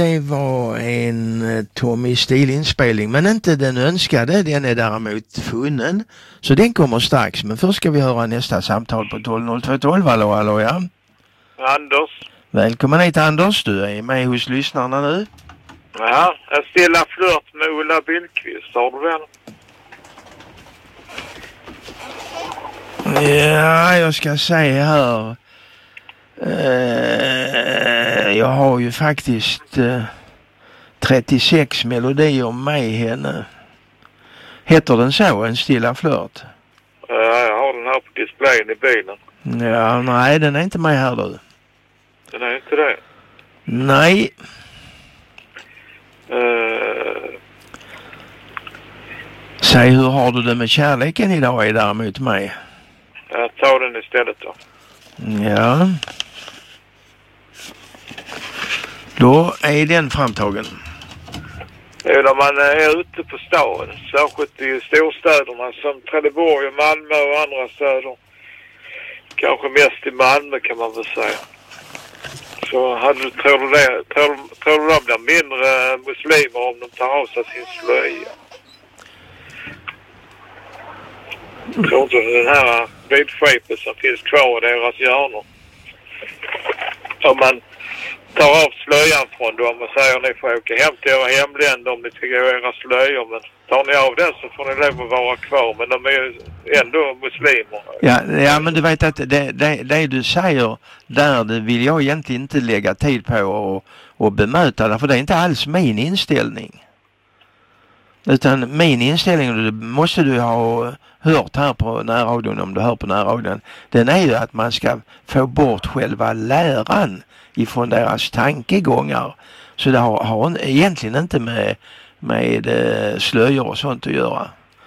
Det var en Tommy Steele-inspelning, men inte den önskade. Den är däremot funnen. Så den kommer strax. Men först ska vi höra nästa samtal på 120212. Hallå, ja. Anders. Välkommen hit, Anders. Du är med hos lyssnarna nu. Ja, en stilla flört med Ulla Billqvist. Har du den? Ja, jag ska säga här. Jag har ju faktiskt 36 melodier med henne. Heter den så, en stilla flört? Ja, jag har den här på displayen i bilen. Ja, nej, den är inte med här du. Den är inte det? Nej. Säg, hur har du det med kärleken idag är däremot mig? Jag tar den istället då. Ja. Då är den framtagen. När man är ute på stan, särskilt i storstäderna som Trelleborg och Malmö och andra städer. Kanske mest i Malmö kan man väl säga. Så tror du det blir mindre muslimer om de tar av sig sin slöja? Jag tror inte den här vidskepet som finns kvar i deras hjärnor. Om man tar av slöjan från dem och säger ni får åka hem till era hemländer om ni ska gå era slöjor. Men tar ni av den så får ni lov att vara kvar. Men de är ju ändå muslimer. Ja, men du vet att det du säger där, det vill jag egentligen inte lägga tid på och bemöta. Därför det är inte alls min inställning. Utan min inställning, det måste du ha hört här på närradion, om du hör på närradion. Den är ju att man ska få bort själva läran ifrån deras tankegångar. Så det har egentligen inte med slöjor och sånt att göra.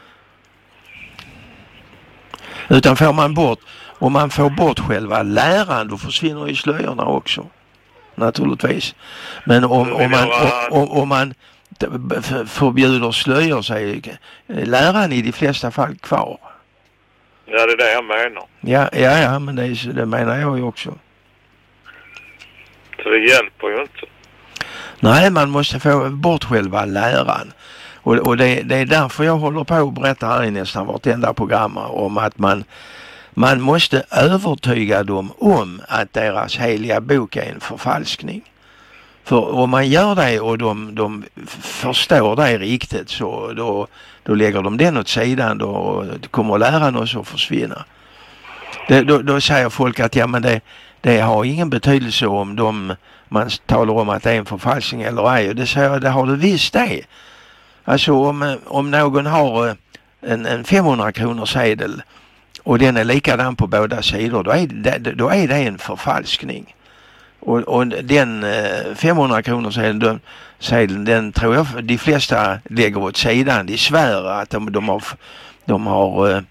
Utan om man får bort själva läran, då försvinner ju slöjorna också. Naturligtvis. Men om man förbjuder slöjor så är läran i de flesta fall kvar. Ja, det är det jag menar. Ja, men det menar jag ju också. Så det hjälper ju inte. Nej, man måste få bort själva läran. Och det är därför jag håller på att berätta här i nästan vartenda program om att man måste övertyga dem om att deras heliga bok är en förfalskning. För om man gör det och de förstår det riktigt, så då lägger de den åt sidan, då kommer läran också att försvinna. Då säger folk att ja, men det har ingen betydelse om man talar om att det är en förfalskning eller ej. Och det säger jag, det har det visst det. Alltså om någon har en 500 kronor sedel och den är likadan på båda sidor, då är det en förfalskning. Och den 500 kronor sedeln, den tror jag de flesta lägger åt sidan. De svär att de har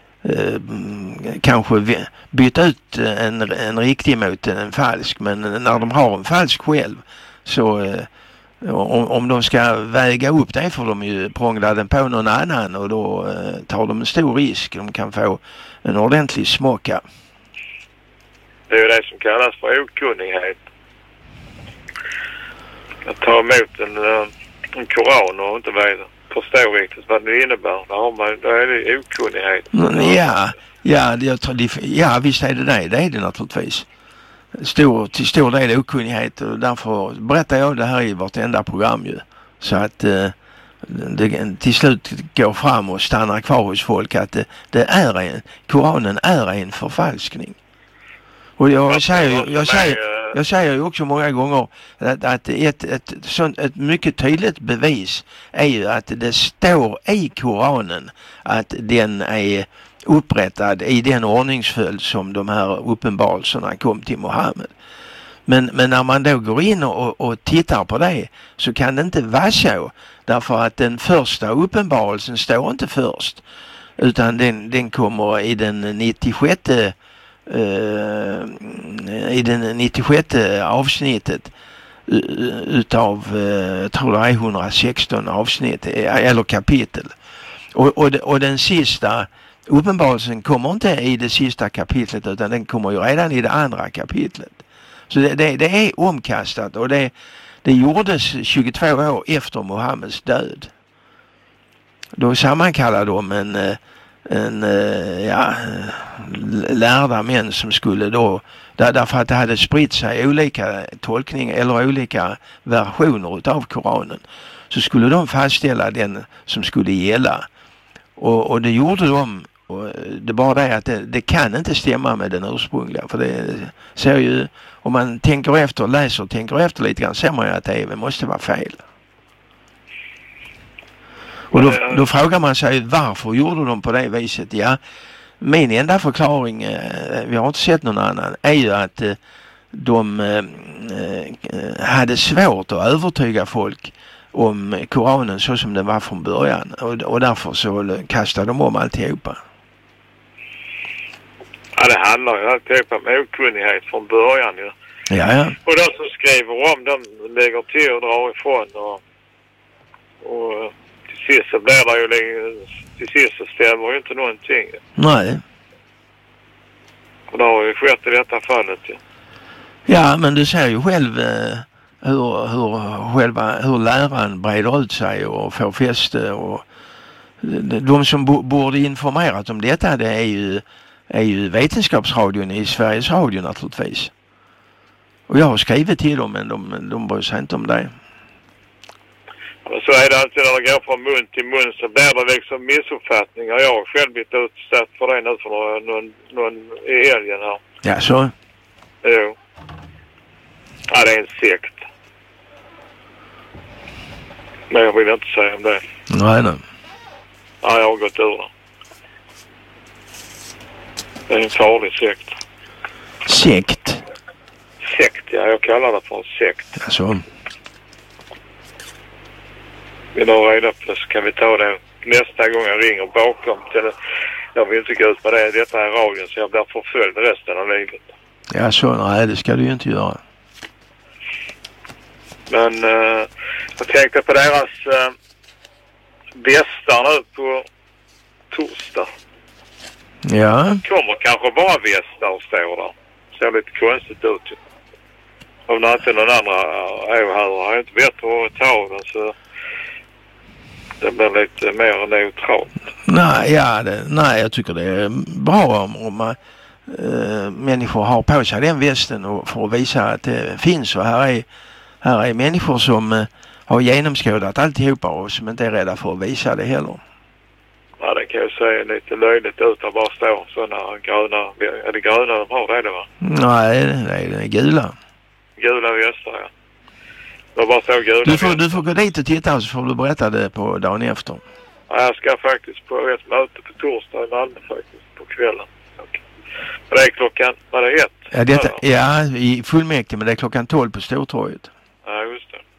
kanske bytt ut en riktig mot en falsk. Men när de har en falsk själv, så om de ska väga upp det får de ju prångla den på någon annan, och då tar de en stor risk. De kan få en ordentlig smocka. Det är ju det som kallas för okunnighet. Att ta emot en koran och inte förstå riktigt vad det innebär. Då är det okunnighet. Ja, visst är det det. Det är det naturligtvis. Till stor del okunnighet, och därför berättar jag det här i vartenda program ju. Så att det till slut går fram och stannar kvar hos folk att Koranen är en förfalskning. Och jag säger ju också många gånger att ett mycket tydligt bevis är ju att det står i Koranen att den är upprättad i den ordningsföljd som de här uppenbarelserna kom till Mohammed. Men när man då går in och tittar på det, så kan det inte vara så. Därför att den första uppenbarelsen står inte först, utan den kommer i den 96 avsnittet utav, tror jag, 116 avsnitt eller kapitel. Och den sista uppenbarelsen kommer inte i det sista kapitlet, utan den kommer ju redan i det andra kapitlet. Så det är omkastat, och det det gjordes 22 år efter Mohammeds död. Då sammankallade de lärda män som skulle då, därför att det hade spritt sig olika tolkningar eller olika versioner utav Koranen, så skulle de fastställa den som skulle gälla. Och det gjorde de, och det bara det att det kan inte stämma med den ursprungliga, för det ser ju, om man tänker efter lite grann, ser man ju att det måste vara fel. Och då frågar man sig, varför gjorde de på det viset? Ja, min enda förklaring, vi har inte sett någon annan, är ju att de hade svårt att övertyga folk om Koranen så som den var från början. Och därför så kastade de om alltihopa. Ja, det handlar ju alltid om okunnighet från början ju. Ja. Och de som skriver om, de lägger till och drar ifrån och till sist så blir det ju, till sist så stämmer ju inte någonting. Nej. Och det har ju skett i detta fallet ju. Ja, men du ser ju själv hur läran breder ut sig och får fäste, och de som borde informerat om detta, det är ju Vetenskapsradion i Sveriges Radio naturligtvis. Och jag har skrivit till dem, men de bryr sig inte om det. Men så är det alltid när det går från mun till mun, så blir det liksom missuppfattningar. Jag har själv blivit utsatt för det nu för någon i helgen här. Ja, så? Jo. Ja, det är en sekt. Men jag vill inte säga om det. Nej. Ja, jag har gått ur det. Det är en farlig sekt. Sekt? Sekt, ja. Jag kallar det för en sekt. Ja, så. Vill du ha reda på det, så kan vi ta det nästa gång jag ringer bakom till. Jag vill inte gå ut med det. Detta är radion, så jag blir förföljd resten av livet. Ja, så. Nej, det ska du ju inte göra. Men jag tänkte på deras västar nu på torsdag. Ja. Kommer kanske bara västar och står där. Ser lite konstigt ut ju. Om det inte någon andra har jag inte bättre att ta den, så det blir lite mer neutralt. Nej, jag tycker det är bra om människor har på sig den västen och för att visa att det finns. Och här är människor som har genomskådat alltihopa och som inte är rädda för att visa det heller. Ja, det kan ju se lite löjligt ut att bara stå sådana gröna. Är det gröna de har det va? Nej, det är gula. Gula västar, ja. Det bara så gula. Du får gå dit och titta, så får du berätta det på dagen efter. Ja, jag ska faktiskt på ett möte på torsdag i Malmö faktiskt, på kvällen. Okay. Men det är klockan, vad är det 1? Ja, i fullmäktige, men det är klockan 12 på Stortorget. Ja, just det.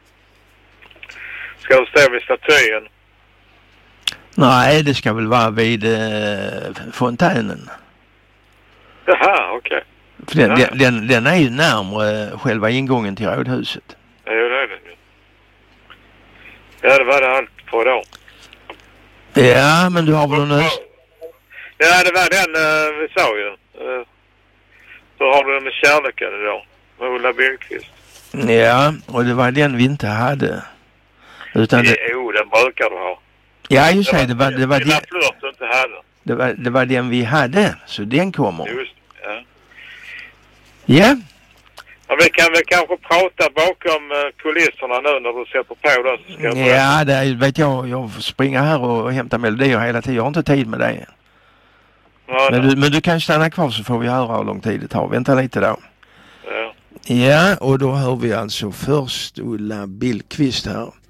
Ska du stå vid statyn? Nej, det ska väl vara vid fontänen. Jaha, okej. För den är ju närmare själva ingången till rådhuset. Ja, det är den ju. Ja, det var det allt på idag. Ja, men du har väl någon... Ja, det var den vi sa ju. Så har du den med kärleken idag. Med Ulla Billqvist. Ja, och det var den vi inte hade. Utan Jo, den brukar du ha. Ja, just det. Det var flört du inte hade. Det var den vi hade, så den kommer. Just, ja. Ja. Ja, vi kan väl kanske prata bakom kulisserna nu när du sätter på det. Ja, det vet jag. Jag får springa här och hämta melodier hela tiden. Jag har inte tid med det. Ja, men du kan stanna kvar, så får vi höra hur lång tid det tar. Vänta lite då. Ja. Ja, och då hör vi alltså först Ulla Billqvist här.